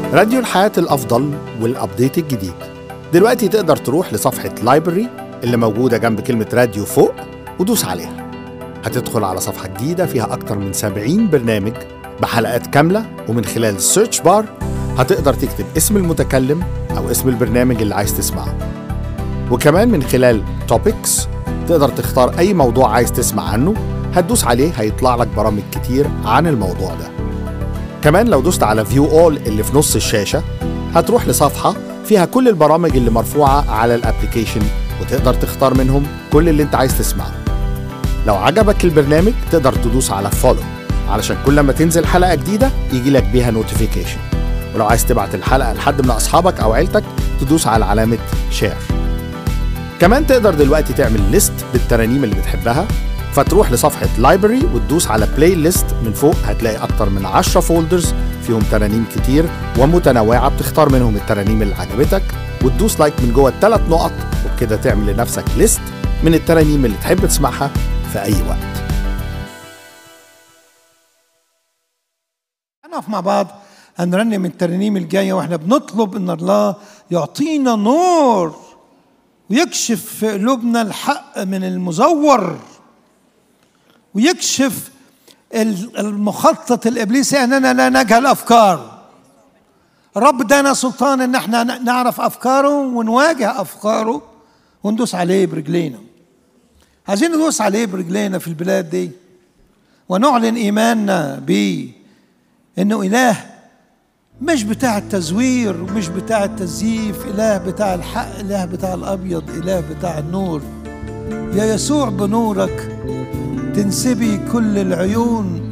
راديو الحياة الأفضل والأبديت الجديد. دلوقتي تقدر تروح لصفحة لايبرري اللي موجودة جنب كلمة راديو فوق ودوس عليها. هتدخل على صفحة جديدة فيها أكتر من 70 برنامج بحلقات كاملة، ومن خلال السيرش بار هتقدر تكتب اسم المتكلم أو اسم البرنامج اللي عايز تسمعه. وكمان من خلال توبكس تقدر تختار أي موضوع عايز تسمع عنه، هتدوس عليه هيطلع لك برامج كتير عن الموضوع ده. كمان لو دوست على فيو اول اللي في نص الشاشة هتروح لصفحة فيها كل البرامج اللي مرفوعة على الابليكيشن، وتقدر تختار منهم كل اللي انت عايز تسمعه. لو عجبك البرنامج تقدر تدوس على فولو علشان كل ما تنزل حلقة جديدة يجي لك بيها نوتيفيكيشن. ولو عايز تبعت الحلقة لحد من أصحابك أو عيلتك تدوس على علامة شير. كمان تقدر دلوقتي تعمل ليست بالترانيم اللي بتحبها، فتروح لصفحة لايبرري وتدوس على بلاي ليست. من فوق هتلاقي أكتر من 10 فولدرز فيهم ترانيم كتير ومتنوعة، بتختار منهم الترانيم اللي عجبتك وتدوس لايك من جوه ال3 نقط، وبكده تعمل لنفسك ليست من الترانيم اللي تحب تسمعها في أي وقت. هنقف مع بعض هنرنم الترانيم الجاية واحنا بنطلب ان الله يعطينا نور ويكشف في قلوبنا الحق من المزور، ويكشف المخطط الإبليسي أننا لا نجهل أفكار. الرب دانا سلطان أن احنا نعرف أفكاره ونواجه أفكاره وندوس عليه برجلينا. عايزين ندوس عليه برجلينا في البلاد دي ونعلن إيماننا بيه إنه إله مش بتاع التزوير ومش بتاع التزييف، إله بتاع الحق، إله بتاع الأبيض، إله بتاع النور. يا يسوع بنورك تنسبي كل العيون